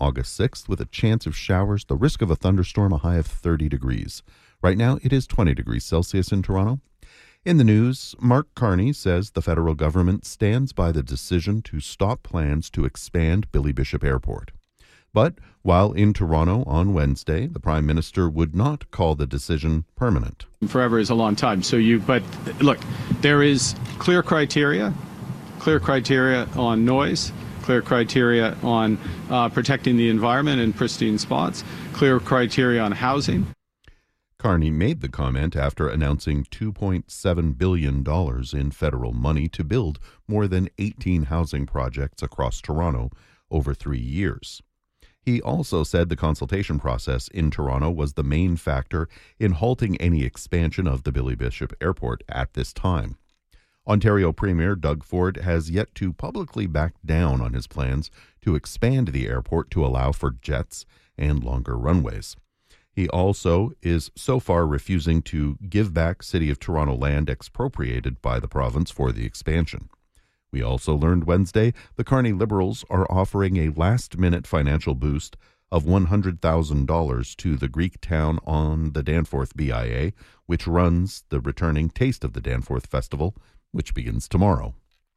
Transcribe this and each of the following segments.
August 6th, with a chance of showers, the risk of a thunderstorm, a high of 30 degrees. Right now, it is 20 degrees Celsius in Toronto. In the news, Mark Carney says the federal government stands by the decision to stop plans to expand Billy Bishop Airport. But while in Toronto on Wednesday, the Prime Minister would not call the decision permanent. Forever is a long time. But look, there is clear criteria on noise, clear criteria on protecting the environment in pristine spots, clear criteria on housing. Carney made the comment after announcing $2.7 billion in federal money to build more than 18 housing projects across Toronto over 3 years. He also said the consultation process in Toronto was the main factor in halting any expansion of the Billy Bishop Airport at this time. Ontario Premier Doug Ford has yet to publicly back down on his plans to expand the airport to allow for jets and longer runways. He also is so far refusing to give back City of Toronto land expropriated by the province for the expansion. We also learned Wednesday the Carney Liberals are offering a last-minute financial boost of $100,000 to the Greek town on the Danforth BIA, which runs the returning Taste of the Danforth Festival, which begins tomorrow.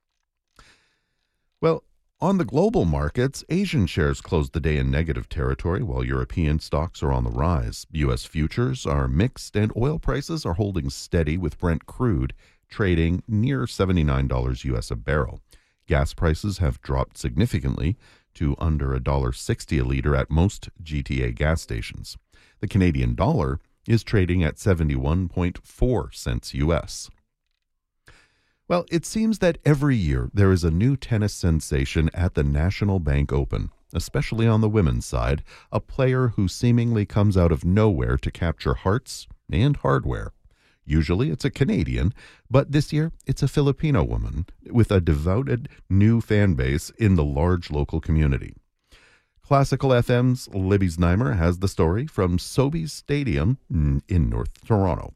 Well, on the global markets, Asian shares closed the day in negative territory, while European stocks are on the rise. U.S. futures are mixed, and oil prices are holding steady, with Brent crude trading near $79 U.S. a barrel. Gas prices have dropped significantly to under $1.60 a liter at most GTA gas stations. The Canadian dollar is trading at 71.4 cents U.S. Well, it seems that every year there is a new tennis sensation at the National Bank Open, especially on the women's side, a player who seemingly comes out of nowhere to capture hearts and hardware. Usually it's a Canadian, but this year it's a Filipino woman with a devoted new fan base in the large local community. Classical FM's Libby Znaimer has the story from Sobeys Stadium in North Toronto.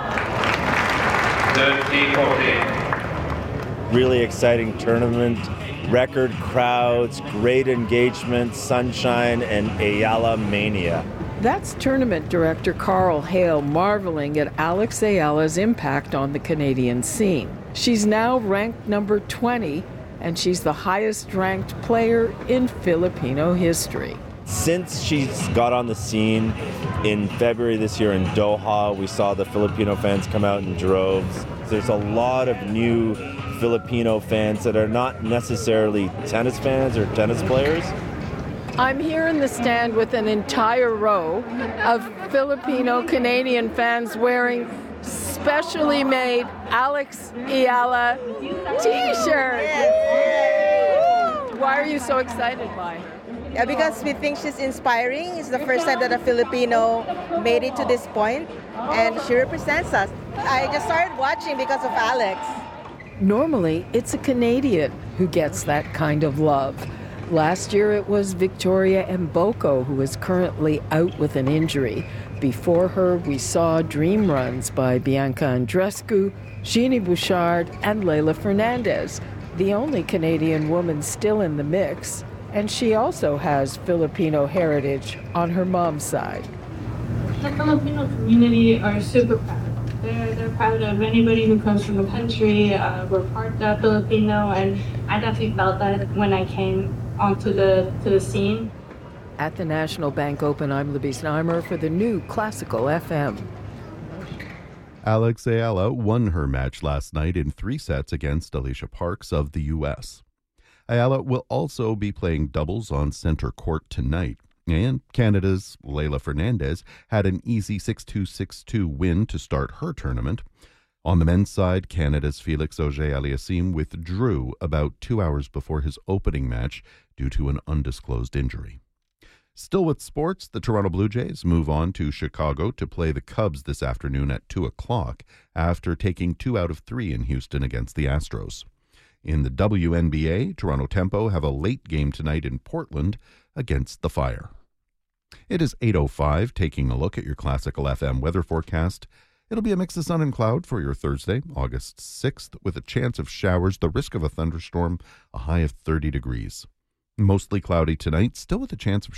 Really exciting tournament, record crowds, great engagement, sunshine, and Ayala mania. That's tournament director Carl Hale marveling at Alex Ayala's impact on the Canadian scene. She's now ranked number 20, and she's the highest ranked player in Filipino history. Since she's got on the scene in February this year in Doha, we saw the Filipino fans come out in droves. There's a lot of new Filipino fans that are not necessarily tennis fans or tennis players. I'm here in the stand with an entire row of Filipino Canadian fans wearing specially made Alex Ayala t-shirts. Why are you so excited by her? Yeah, because we think she's inspiring. It's the first time that a Filipino made it to this point, and she represents us. I just started watching because of Alex. Normally, it's a Canadian who gets that kind of love. Last year, it was Victoria Mboko, who is currently out with an injury. Before her, we saw dream runs by Bianca Andreescu, Genie Bouchard, and Leylah Fernandez, the only Canadian woman still in the mix, and she also has Filipino heritage on her mom's side. The Filipino community are super proud. They're proud of anybody who comes from the country. We're part Filipino, and I definitely felt that when I came onto the scene. At the National Bank Open, I'm Libby Znaimer for the new Classical FM. Alex Ayala won her match last night in 3 sets against Alicia Parks of the U.S. Ayala will also be playing doubles on center court tonight. And Canada's Leylah Fernandez had an easy 6-2, 6-2 win to start her tournament. On the men's side, Canada's Felix Auger-Aliassime withdrew about 2 hours before his opening match due to an undisclosed injury. Still with sports, the Toronto Blue Jays move on to Chicago to play the Cubs this afternoon at 2 o'clock after taking 2 out of 3 in Houston against the Astros. In the WNBA, Toronto Tempo have a late game tonight in Portland against the Fire. It is 8:05, taking a look at your Classical FM weather forecast. It'll be a mix of sun and cloud for your Thursday, August 6th, with a chance of showers, the risk of a thunderstorm, a high of 30 degrees. Mostly cloudy tonight, still with a chance of